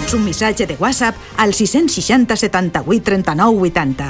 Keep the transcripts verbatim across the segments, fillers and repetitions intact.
Envia'ns un missatge de WhatsApp al sis sis zero setanta-vuit trenta-nou vuitanta.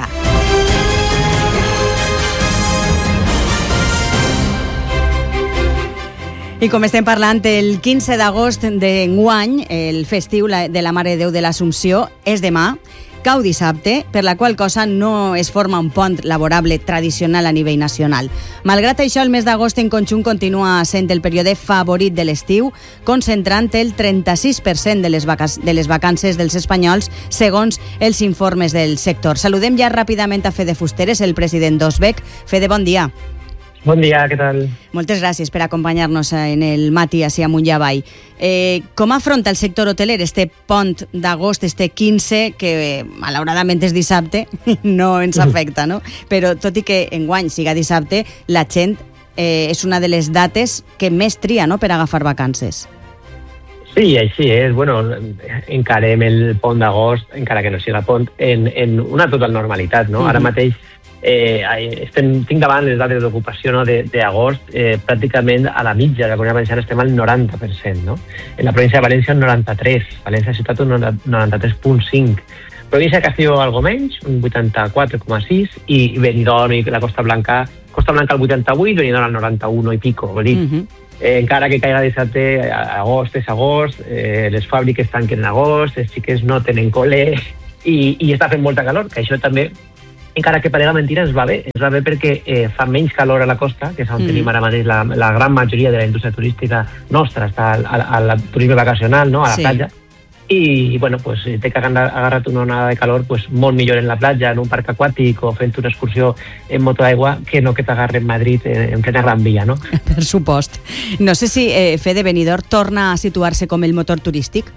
I com estem parlant, el quinze d'agost d'enguany, el festiu de la Mare de Déu de l'Assumpció és demà, cau dissabte, per la qual cosa no es forma un pont laborable tradicional a nivell nacional. Malgrat això, el mes d'agost en conjunt continua sent el període favorit de l'estiu, concentrant el trenta-sis per cent de les, vaca- de les vacances dels espanyols, segons els informes del sector. Saludem ja ràpidament a Fede Fusteres, el president d'Osbec. Fede, bon dia. Bon dia, què tal? Moltes gràcies per acompanyar-nos en el matí així amunt i avall. Eh, com afronta el sector hoteler este pont d'agost, este quinze, que malauradament és dissabte, no ens afecta, no? Però tot i que enguany siga dissabte, la gent eh, és una de les dates que més tria, no?, per agafar vacances. Sí, així és. Bueno, encarem el pont d'agost, encara que no siga pont, en, en una total normalitat, no? Mm-hmm. Ara mateix Eh, estem, tinc davant les dades d'ocupació, no, d'agost, eh, pràcticament a la mitja de la Comunitat Valenciana estem al noranta per cent, no? En la província de València un noranta-tres, València Ciutat un noranta-tres coma cinc, província de Castelló algo menys, un vuitanta-quatre coma sis, i Benidorm i la Costa Blanca, Costa Blanca al vuitanta-vuit, Benidorm al noranta-un i pico, vol dir, uh-huh. eh, encara que caiga dissabte, agost és agost, eh, les fàbriques tanquen en agost, els xiquets no tenen col·le, i, i està fent molta calor, que això també, encara que parega mentira, ens va bé. Ens va bé perquè eh, fa menys calor a la costa, que és on mm. tenim ara mateix la, la gran majoria de la indústria turística nostra, està al, al, al turisme vacacional, no?, a la sí. platja. I, bueno, pues, té que haver agarrat una onada de calor pues, molt millor en la platja, en un parc aquàtic o fent una excursió en moto d'aigua, que no que t'agarre en Madrid en, en plena Gran Via, no? Per supost. No sé si eh, Fede Benidorm torna a situar-se com el motor turístic.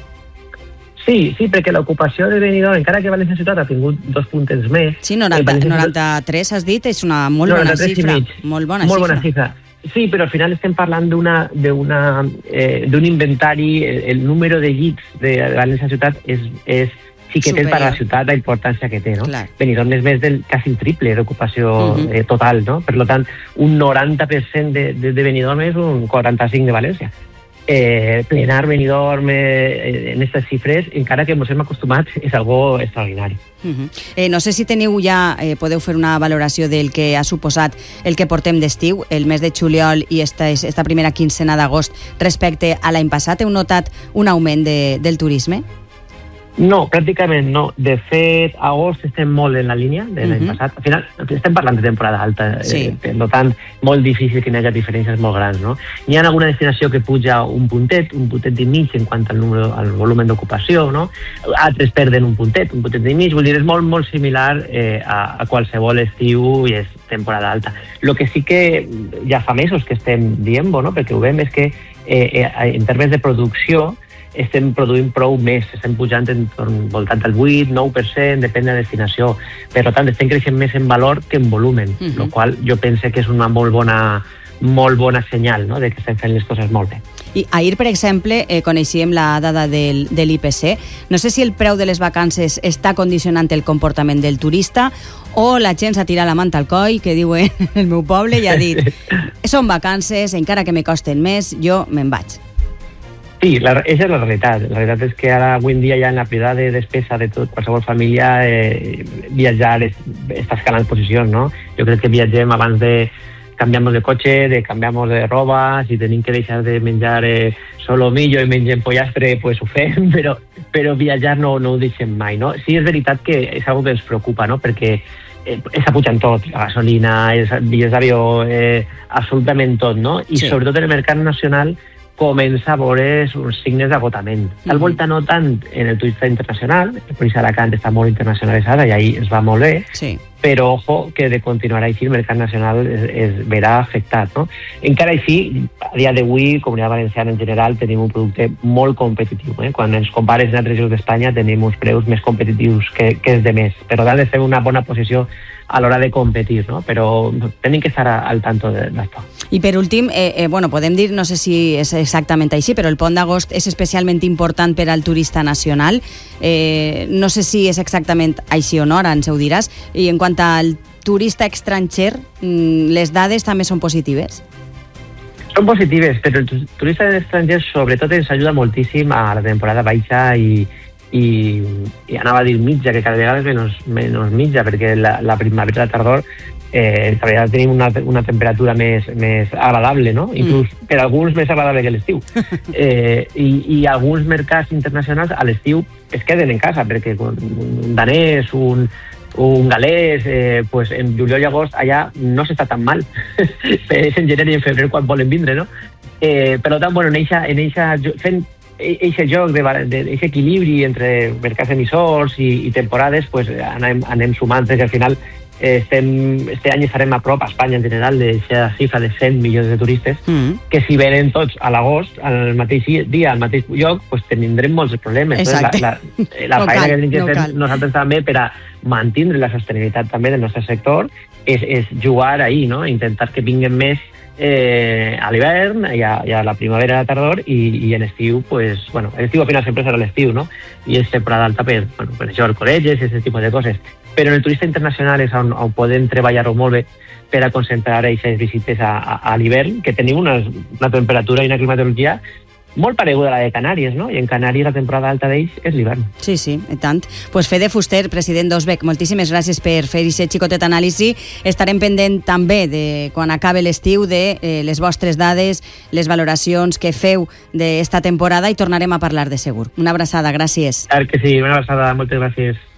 Sí, sí, perquè l'ocupació de Benidorm, encara que València Ciutat ha tingut dos puntets més... Sí, noranta, noranta-tres has dit, és una molt bona xifra. Molt bona molt xifra. Bona xifra. Sí, però al final estem parlant d'una, d'una, eh, d'un inventari, el, el número de llits de València Ciutat és, és xiquetet per a la ciutat, la importància que té, no? Clar. Benidorm és més del quasi el triple d'ocupació uh-huh. eh, total, no? Per tant, un noranta per cent de, de, de Benidorm és un quaranta-cinc de València. Eh, plenar Benidorm eh, en aquestes xifres, encara que ens hem acostumat, és algo extraordinari. Uh-huh. eh, no sé si teniu ja, eh, podeu fer una valoració del que ha suposat el que portem d'estiu, el mes de juliol i esta, esta primera quincena d'agost respecte a l'any passat. Heu notat un augment de, del turisme? No, pràcticament no. De fet, a agost estem molt en la línia de l'any uh-huh. passat. Al final, estem parlant de temporada alta, sí. eh, per tant, molt difícil que hi hagi diferències molt grans, no? Hi ha alguna destinació que puja un puntet, un puntet i mig en quant al, número, al volumen d'ocupació, no? Altres perden un puntet, un puntet i mig, vull dir, és molt, molt similar eh, a, a qualsevol estiu i és temporada alta. El que sí que ja fa mesos que estem dient, no? Perquè ho veiem, és que eh, eh, en termes de producció estem produint prou més, estem pujant en voltant del vuit nou per cent, depèn de la destinació. Per tant, estem creixent més en valor que en volumen, uh-huh. el qual jo penso que és una molt bona, molt bona senyal, no?, de que estem fent les coses molt bé. I ahir, per exemple, eh, coneixíem la dada del, de l'I P C. No sé si el preu de les vacances està condicionant el comportament del turista o la gent s'ha tirat la manta al coll, que diuen el meu poble, i ha dit són vacances, encara que me costen més, jo me'n vaig. Sí, la, esa és la realitat. La realitat és que ara, avui en dia, ja en la prioridad de despesa de tot, qualsevol família, eh, viatjar és, està escalant posicions, no? Jo crec que viatgem abans de canviamos de cotxe, de canviamos de roba, si tenim que deixar de menjar eh, solomillo i mengem pollastre, pues ho fem, però, però viatjar no, no ho deixem mai, no? Sí, és veritat que és una cosa que ens preocupa, no? Perquè eh, està pujant tot, la gasolina, els bitllets d'avió, eh, absolutament tot, no? I sí. Sobretot en el mercat nacional comença a veure uns signes d'agotament. Tal volta no tant en el turista internacional, el província d'Alacant està molt internacionalitzada i ahí es va molt bé, sí. Però ojo que de continuar així el mercat nacional es, es verà afectat, no? Encara així, a dia d'avui, Comunitat Valenciana en general, tenim un producte molt competitiu. Eh? Quan ens compares en altres llocs d'Espanya tenim uns preus més competitius que, que els de més. Per tant, estem en una bona posició a l'hora de competir, no? Però tenim que estar al tanto d'això. I per últim, eh, eh, bueno, podem dir, no sé si és exactament així, però el pont d'agost és especialment important per al turista nacional. Eh, no sé si és exactament així o no, ara ens ho diràs. I en quant al turista estranger, les dades també són positives? Són positives, però el turista estranger sobretot ens ajuda moltíssim a la temporada baixa i, i, i anava a dir mitja, que cada vegada és menys, menys mitja, perquè la, la primavera i la tardor eh, en realitat tenim una, una temperatura més, més agradable, no? Inclús mm. per alguns més agradable que l'estiu. Eh, i, I alguns mercats internacionals a l'estiu es queden en casa, perquè un danès, un, un galès, eh, pues en juliol i agost allà no s'està tan mal. És en gener i en febrer quan volen vindre, no? Eh, per tant, bueno, en eixa, en eixa, fent aquest joc, d'aquest equilibri entre mercats emissors i, i temporades, pues anem, anem sumant, que al final estem, este any estarem a prop a Espanya en general d'aquesta xifra de cent milions de turistes, mm. que si venen tots a l'agost, al mateix dia, al mateix lloc, pues tindrem molts problemes. Exacte. La, la, la no feina cal, que tenim que no fer cal. nosaltres també per a mantindre la sostenibilitat també del nostre sector és, és jugar ahí, no? Intentar que vinguen més eh, a l'hivern i a, i a la primavera i a la tardor i, i en estiu, pues, bueno, l'estiu al final sempre serà l'estiu, no? I és temporada alta per, bueno, per això, els col·legis, aquest tipus de coses. Però en el turista internacional és on, on podem treballar-ho molt bé per a concentrar aquestes visites a, a, a l'hivern, que tenim una, una temperatura i una climatologia molt pareguda a la de Canàries, no? I en Canàries la temporada alta d'ells és l'hivern. Sí, sí, i tant. Pues Fede Fuster, president d'Osbec, moltíssimes gràcies per fer aquest xicotet anàlisi. Estarem pendent també de quan acabe l'estiu de eh, les vostres dades, les valoracions que feu d'esta temporada i tornarem a parlar de segur. Una abraçada, gràcies. Clar que sí, una abraçada, moltes gràcies.